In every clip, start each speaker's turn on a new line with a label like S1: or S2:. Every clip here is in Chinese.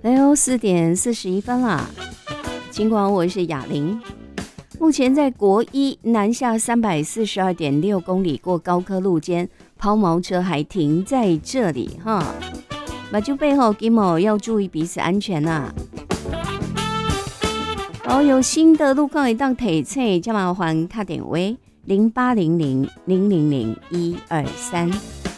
S1: 哎呦，4:41啦。尽管我是雅玲，目前在国一南下342.6公里过高科路间，抛锚车还停在这里哈。马就背后给某要注意彼此安全呐。有新的路况一档提醒，就麻烦打电话0800000123。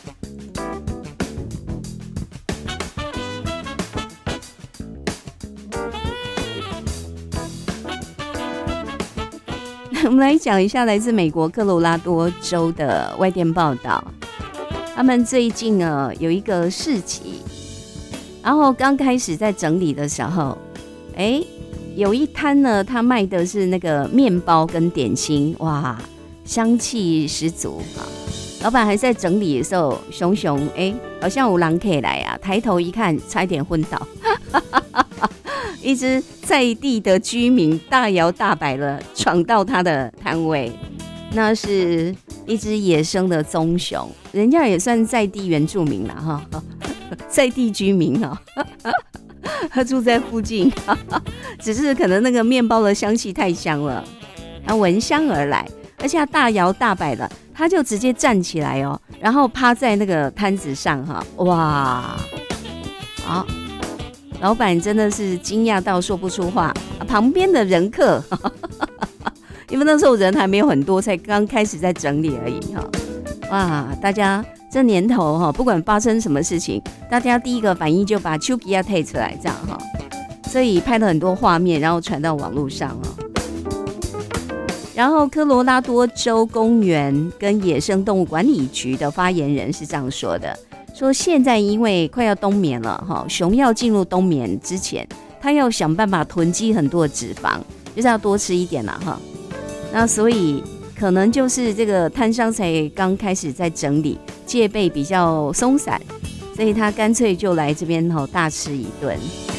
S1: 我们来讲一下来自美国科罗拉多州的外电报道，他们最近有一个市集，然后刚开始在整理的时候，有一摊呢，他卖的是那个面包跟点心，哇，香气十足啊！老板还在整理的时候，熊好像有人可以来啊，抬头一看，差一点昏倒。一只在地的居民大摇大摆的闯到他的摊位，那是一只野生的棕熊，人家也算在地原住民了哈，在地居民哈，他住在附近，只是可能那个面包的香气太香了，他闻香而来，而且他大摇大摆的，他就直接站起来哦，然后趴在那个摊子上哈，哇，好。老板真的是惊讶到说不出话，旁边的人客，因为那时候人还没有很多，才刚开始在整理而已哈。哇，大家这年头哈，不管发生什么事情，大家第一个反应就把手机要推出来这样哈，所以拍了很多画面，然后传到网络上哦。然后科罗拉多州公园跟野生动物管理局的发言人是这样说的。说现在因为快要冬眠了，熊要进入冬眠之前，它要想办法囤积很多的脂肪，就是要多吃一点啦哈。那所以可能就是这个摊商才刚开始在整理，戒备比较松散，所以他干脆就来这边大吃一顿。